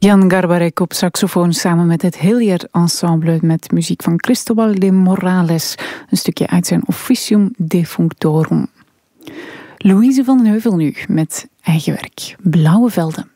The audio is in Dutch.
Jan Garbarek op saxofoon samen met het Hillier Ensemble met muziek van Cristobal de Morales, een stukje uit zijn Officium Defunctorum. Louise van Heuvel nu met eigen werk, Blauwe Velden.